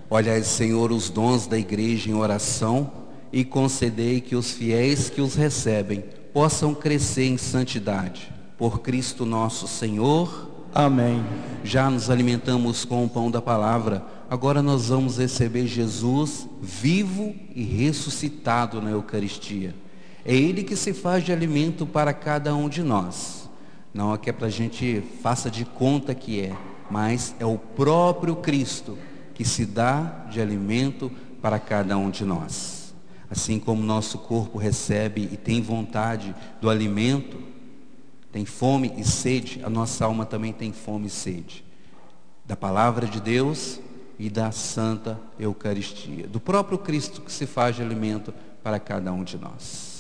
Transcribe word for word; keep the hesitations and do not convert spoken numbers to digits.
Olhai, Senhor, os dons da igreja em oração e concedei que os fiéis que os recebem possam crescer em santidade. Por Cristo nosso Senhor. Amém. Já nos alimentamos com o pão da palavra. Agora nós vamos receber Jesus vivo e ressuscitado na Eucaristia. É Ele que se faz de alimento para cada um de nós. Não é que é para a gente faça de conta que é, mas é o próprio Cristo que se dá de alimento para cada um de nós. Assim como nosso corpo recebe e tem vontade do alimento, tem fome e sede, a nossa alma também tem fome e sede da palavra de Deus e da Santa Eucaristia, do próprio Cristo que se faz de alimento para cada um de nós.